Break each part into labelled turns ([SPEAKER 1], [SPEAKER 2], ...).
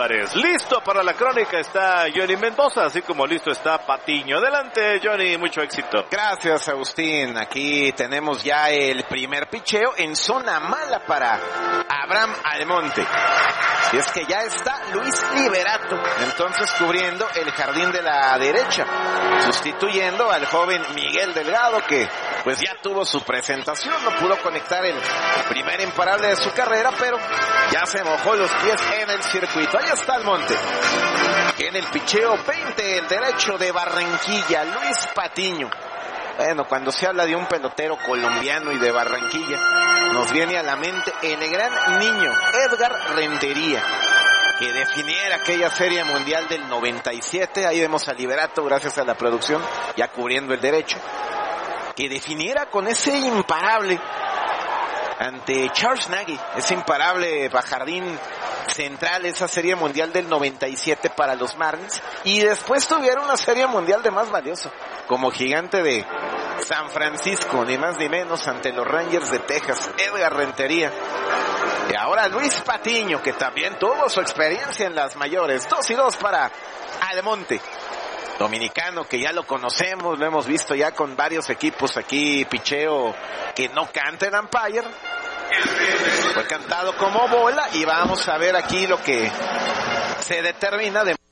[SPEAKER 1] Álvarez. Listo para la crónica está Johnny Mendoza, así como listo está Patiño. Adelante, Johnny, mucho éxito.
[SPEAKER 2] Gracias, Agustín. Aquí tenemos ya el primer picheo en zona mala para Abraham Almonte. Y es que ya está Luis Liberato, entonces cubriendo el jardín de la derecha, sustituyendo al joven Miguel Delgado, que pues ya tuvo su presentación, no pudo conectar el primer imparable de su carrera, pero ya se mojó los pies en el circuito. Ahí está Almonte. En el picheo 20, el derecho de Barranquilla, Luis Patiño. Bueno, cuando se habla de un pelotero colombiano y de Barranquilla, nos viene a la mente el gran niño Edgar Rentería, que definiera aquella Serie Mundial del 97. Ahí vemos a Liberato, gracias a la producción, ya cubriendo el derecho, que definiera con ese imparable ante Charles Nagy, ese imparable bajardín central, esa Serie Mundial del 97 para los Marlins, y después tuvieron una Serie Mundial de más valioso, como gigante de San Francisco, ni más ni menos, ante los Rangers de Texas, Edgar Rentería. Y ahora Luis Patiño, que también tuvo su experiencia en las mayores. 2-2 para Almonte, dominicano, que ya lo conocemos, lo hemos visto ya con varios equipos aquí, picheo que no canta el umpire, fue cantado como bola, y vamos a ver aquí lo que se determina. De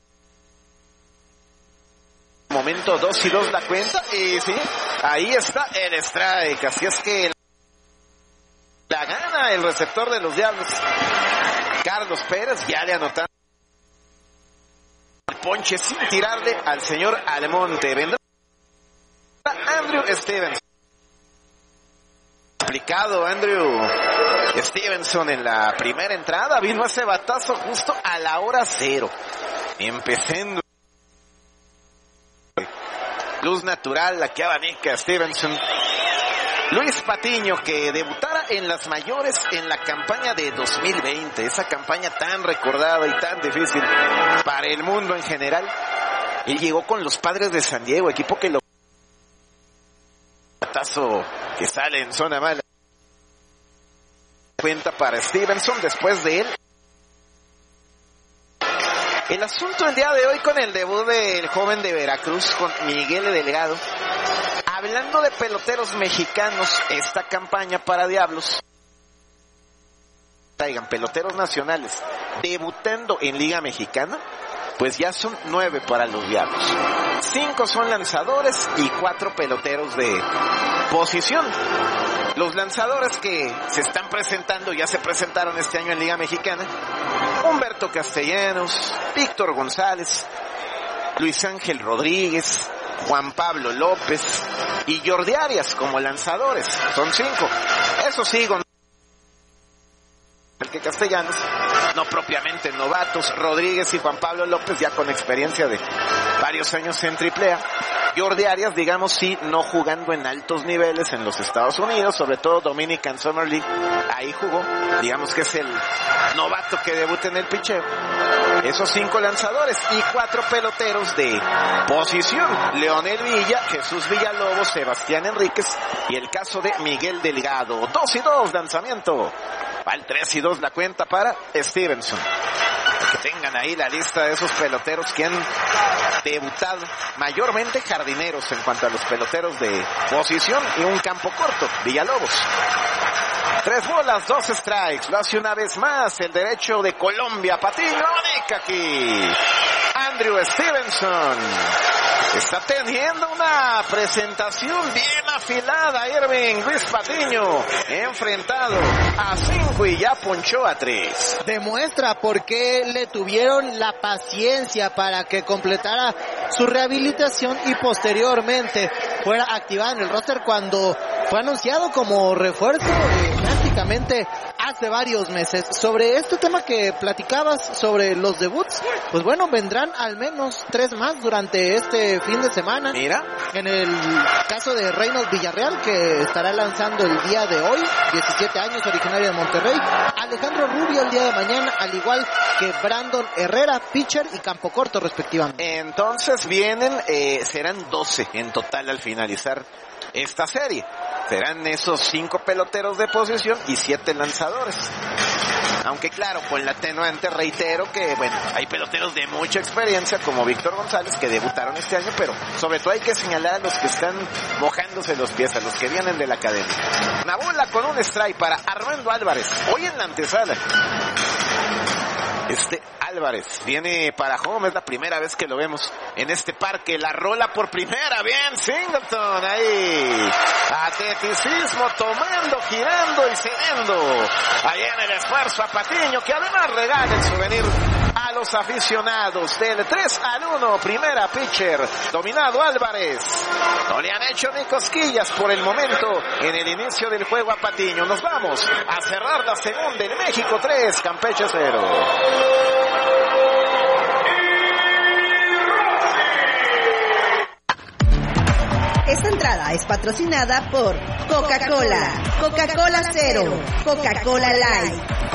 [SPEAKER 2] momento 2-2 la cuenta, y sí, ahí está el strike, así es que la gana el receptor de los Diablos, Carlos Pérez. Ya le anotaron el ponche sin tirarle al señor Almonte. Vendrá Andrew Stevenson. Aplicado Andrew Stevenson en la primera entrada, vino ese batazo justo a la hora 0, empezando luz natural la que abanica Stevenson. Luis Patiño, que debutara en las mayores en la campaña de 2020, esa campaña tan recordada y tan difícil para el mundo en general. Él llegó con los Padres de San Diego, equipo que lo batazo que sale en zona mala. Cuenta para Stevenson después de él. El asunto el día de hoy con el debut del joven de Veracruz, con Miguel Delgado. Hablando de peloteros mexicanos, esta campaña para Diablos, traigan peloteros nacionales debutando en Liga Mexicana, pues ya son 9 para los Diablos. 5 son lanzadores y 4 peloteros de posición. Los lanzadores que se están presentando, ya se presentaron este año en Liga Mexicana: Humberto Castellanos, Víctor González, Luis Ángel Rodríguez, Juan Pablo López y Jordi Arias como lanzadores. Son 5. Eso sí, el que Castellanos, no propiamente novatos. Rodríguez y Juan Pablo López ya con experiencia de varios años en AAA. Jordi Arias, digamos, sí, no jugando en altos niveles en los Estados Unidos, sobre todo Dominican Summer League, ahí jugó, digamos que es el novato que debuta en el picheo. Esos 5 lanzadores y 4 peloteros de posición: Leonel Villa, Jesús Villalobos, Sebastián Enríquez y el caso de Miguel Delgado. 2-2 lanzamiento. Va el 3-2 la cuenta para Stevenson. Que tengan ahí la lista de esos peloteros que han debutado, mayormente jardineros en cuanto a los peloteros de posición, y un campo corto, Villalobos. 3 bolas, 2 strikes. Lo hace una vez más el derecho de Colombia, Patiño. Abanica aquí Andrew Stevenson. Está teniendo una presentación bien afilada Irving Luis Patiño, enfrentado a 5 y ya ponchó a 3.
[SPEAKER 3] Demuestra por qué le tuvieron la paciencia para que completara su rehabilitación y posteriormente fuera activada en el roster cuando fue anunciado como refuerzo prácticamente hace varios meses. Sobre este tema que platicabas sobre los debuts, pues bueno, vendrán al menos 3 más durante este fin de semana.
[SPEAKER 2] Mira,
[SPEAKER 3] en el caso de Reynolds Villarreal, que estará lanzando el día de hoy, 17 años, originario de Monterrey. Alejandro Rubio el día de mañana, al igual que Brandon Herrera, pitcher y campo corto respectivamente.
[SPEAKER 2] Entonces vienen, serán 12 en total al finalizar esta serie. Serán esos 5 peloteros de posición y 7 lanzadores. Aunque claro, con la atenuante reitero que, bueno, hay peloteros de mucha experiencia como Víctor González que debutaron este año, pero sobre todo hay que señalar a los que están mojándose los pies, a los que vienen de la academia. Una bola con un strike para Armando Álvarez, hoy en la antesala. Álvarez viene para home, es la primera vez que lo vemos en este parque, la rola por primera, bien Singleton, ahí, atleticismo, tomando, girando y cediendo, ahí en el esfuerzo a Patiño, que además regala el souvenir a los aficionados del 3-1, primera pitcher, dominado Álvarez, no le han hecho ni cosquillas por el momento en el inicio del juego a Patiño. Nos vamos a cerrar la segunda en México 3, Campeche 0.
[SPEAKER 4] Esta entrada es patrocinada por Coca-Cola, Coca-Cola Cero, Coca-Cola Light,